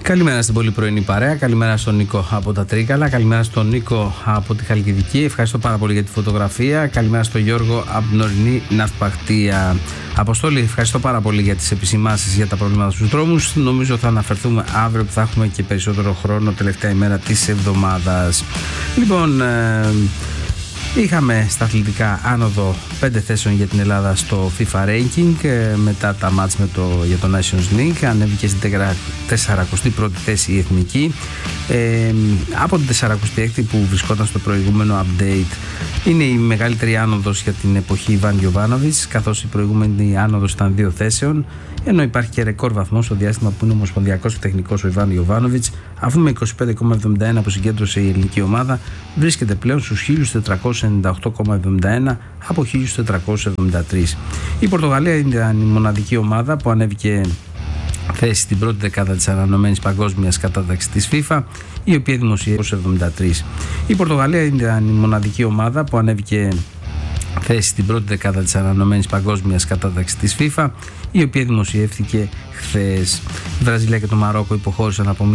Καλημέρα στην πολύ πρωινή παρέα, καλημέρα στον Νίκο από τα Τρίκαλα, καλημέρα στον Νίκο από τη Χαλκιδική, ευχαριστώ πάρα πολύ για τη φωτογραφία, καλημέρα στον Γιώργο από την ορεινή Ναυπαχτία. Αποστόλη, ευχαριστώ πάρα πολύ για τις επισημάνσεις για τα προβλήματα στους δρόμους, νομίζω θα αναφερθούμε αύριο που θα έχουμε και περισσότερο χρόνο, τελευταία ημέρα της εβδομάδας. Λοιπόν, είχαμε στα αθλητικά άνοδο 5 θέσεων για την Ελλάδα στο FIFA Ranking μετά τα μάτς για το Nations League. Ανέβηκε στην 41η θέση η Εθνική από την 46η που βρισκόταν στο προηγούμενο update. Είναι η μεγαλύτερη άνοδος για την εποχή Ιβάν Γιοβάνοβιτς, καθώς η προηγούμενη άνοδος ήταν 2 θέσεων, ενώ υπάρχει και ρεκόρ βαθμό στο διάστημα που είναι ομοσπονδιακός και τεχνικός ο Ιβάν Γιοβάνοβιτς, αφού με 25,71 που συγκέντρωσε η ελληνική ομάδα βρίσκεται πλέον στους 1498,71 από 1473. Η Πορτογαλία ήταν η μοναδική ομάδα που ανέβηκε θέση στην πρώτη δεκάδα της ανανεωμένης παγκόσμιας κατάταξης της FIFA, η οποία δημοσιεύτηκε 73. Η Πορτογαλία ήταν η μοναδική ομάδα που ανέβηκε θέση στην πρώτη δεκάδα της ανανεωμένης παγκόσμιας κατάταξης της FIFA, η οποία δημοσιεύθηκε χθες. Η Βραζιλία και το Μαρόκο υποχώρησαν από